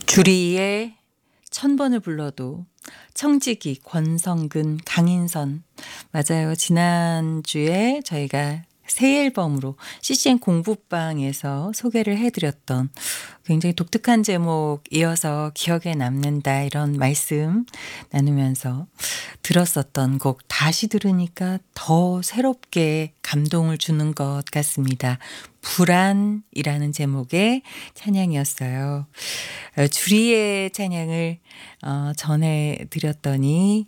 주리의 1000번을 불러도 청지기, 권성근, 강인선. 맞아요. 지난주에 저희가 새 앨범으로 CCM 공부방에서 소개를 해 드렸던 굉장히 독특한 제목이어서 기억에 남는다 이런 말씀 나누면서 들었었던 곡 다시 들으니까 더 새롭게 감동을 주는 것 같습니다. 불안이라는 제목의 찬양이었어요. 주리의 찬양을 전해 드렸더니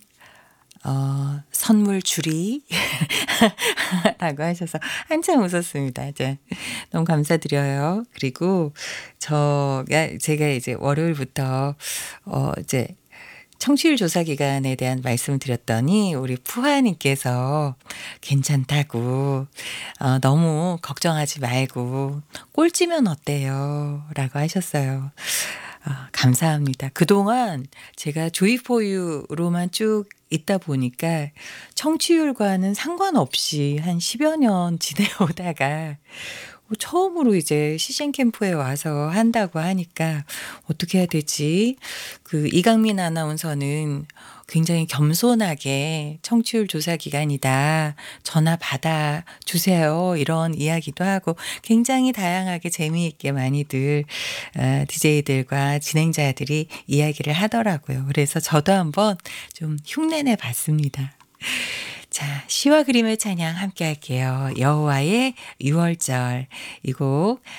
선물 주리 라고 하셔서 한참 웃었습니다. 이제 너무 감사드려요. 그리고 제가 이제 월요일부터 이제 청취율 조사 기간에 대한 말씀을 드렸더니 우리 푸하님께서 괜찮다고 너무 걱정하지 말고 꼴찌면 어때요? 라고 하셨어요. 감사합니다. 그동안 제가 조이포유로만 쭉 있다 보니까 청취율과는 상관없이 한 10여 년 지내오다가 처음으로 이제 CCM 캠프에 와서 한다고 하니까 어떻게 해야 되지? 이강민 아나운서는 굉장히 겸손하게 청취율 조사 기간이다. 전화 받아 주세요. 이런 이야기도 하고 굉장히 다양하게 재미있게 많이들 DJ들과 진행자들이 이야기를 하더라고요. 그래서 저도 한번 좀 흉내내 봤습니다. 자, 시와 그림의 찬양 함께 할게요. 여호와의 6월절 이 곡